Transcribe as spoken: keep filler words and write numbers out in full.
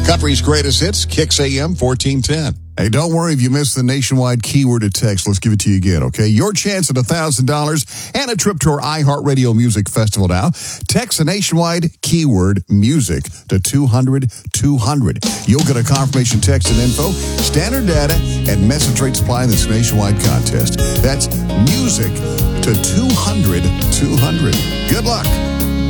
Country's greatest hits, Kicks A M fourteen ten. Hey, don't worry if you missed the nationwide keyword to text. Let's give it to you again, okay? Your chance at one thousand dollars and a trip to our iHeartRadio Music Festival now. Text the nationwide keyword music to two hundred two hundred. You'll get a confirmation text and info, standard data, and message rate supply in this nationwide contest. That's music to two hundred two hundred. Good luck.